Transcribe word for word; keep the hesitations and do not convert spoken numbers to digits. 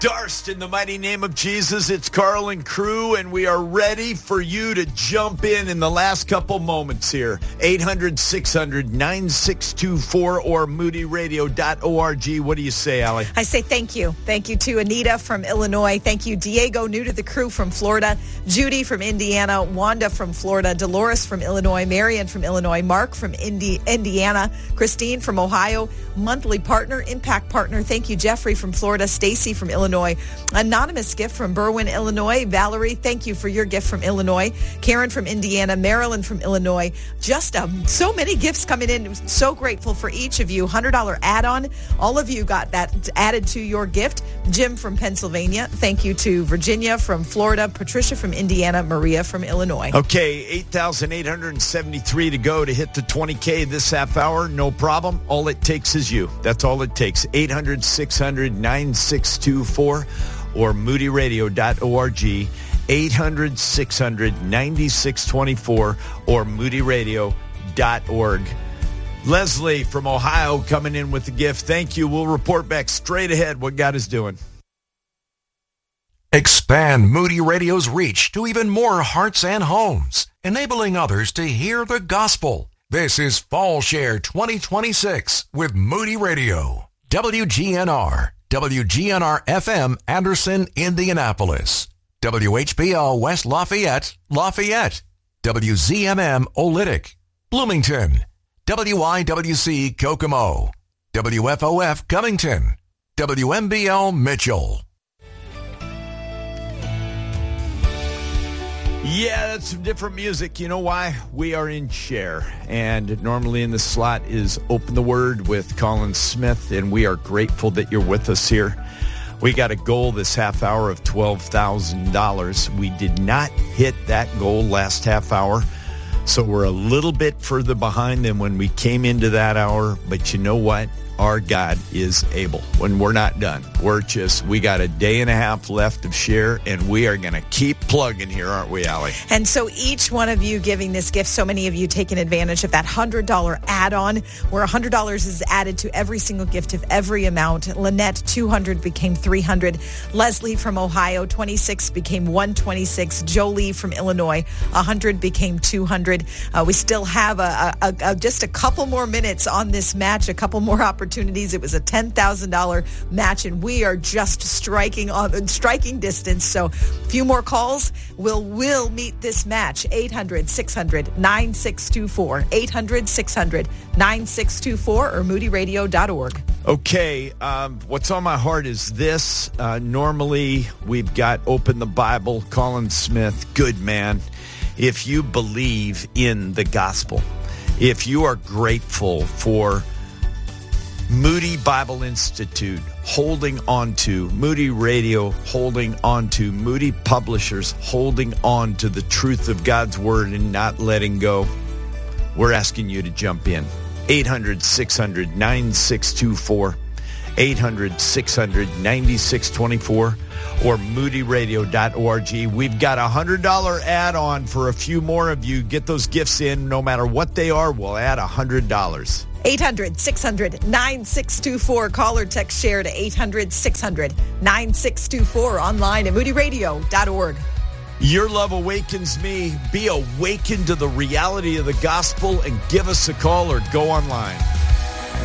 Darst in the mighty name of Jesus. It's Carl and crew, and we are ready for you to jump in in the last couple moments here. eight hundred, six hundred, nine six two four or moody radio dot org. What do you say, Allie? I say thank you. Thank you to Anita from Illinois. Thank you, Diego, new to the crew from Florida. Judy from Indiana. Wanda from Florida. Dolores from Illinois. Marion from Illinois. Mark from Indi- Indiana. Christine from Ohio. Monthly partner, impact partner. Thank you, Jeffrey from Florida. Stacy from Illinois. Anonymous gift from Berwyn, Illinois. Valerie, thank you for your gift from Illinois. Karen from Indiana. Marilyn from Illinois. Just um, so many gifts coming in. So grateful for each of you. one hundred dollars add-on. All of you got that added to your gift. Jim from Pennsylvania. Thank you to Virginia from Florida. Patricia from Indiana. Maria from Illinois. Okay, eight thousand eight hundred seventy-three to go to hit the twenty K this half hour. No problem. All it takes is you. That's all it takes. eight hundred, six hundred, nine six two four or moody radio dot org. eight hundred, six hundred, nine six two four or moody radio dot org. Leslie from Ohio coming in with the gift. Thank you. We'll report back straight ahead what God is doing. Expand Moody Radio's reach to even more hearts and homes, enabling others to hear the gospel. This is Fall Share twenty twenty-six with Moody Radio. W G N R, W G N R F M, Anderson, Indianapolis. W H B L West Lafayette, Lafayette. W Z M M Olytic, Bloomington. W I W C Kokomo. W F O F Covington. W M B L Mitchell. Yeah, that's some different music. You know why? We are in Share, and normally in the slot is Open the Word with Colin Smith, and we are grateful that you're with us here. We got a goal this half hour of twelve thousand dollars. We did not hit that goal last half hour, so we're a little bit further behind than when we came into that hour, but you know what? Our God is able. When we're not done, we're just, we got a day and a half left of Share, and we are going to keep plugging here, aren't we, Allie? And so each one of you giving this gift, so many of you taking advantage of that one hundred dollars add-on, where one hundred dollars is added to every single gift of every amount. Lynette, two hundred dollars became three hundred dollars. Leslie from Ohio, twenty-six became one hundred twenty-six. Jolie from Illinois, one hundred became two hundred. Uh, we still have a, a, a just a couple more minutes on this match, a couple more opportunities. It was a ten thousand dollars match, and we are just striking on striking distance. So a few more calls. We'll, we'll meet this match. eight hundred, six hundred, nine six two four. eight hundred, six hundred, nine six two four or moody radio dot org. Okay, um, what's on my heart is this. Uh, normally, we've got Open the Bible, Colin Smith, good man. If you believe in the gospel, if you are grateful for Moody Bible Institute holding on to, Moody Radio holding on to, Moody Publishers holding on to the truth of God's Word and not letting go, we're asking you to jump in. eight hundred, six hundred, nine six two four, eight hundred, six hundred, nine six two four, or moody radio dot org. We've got a one hundred dollars add-on for a few more of you. Get those gifts in. No matter what they are, we'll add one hundred dollars. eight hundred, six hundred, nine six two four. Call or text Share to eight hundred, six hundred, nine six two four. Online at moody radio dot org. Your love awakens me. Be awakened to the reality of the gospel and give us a call or go online.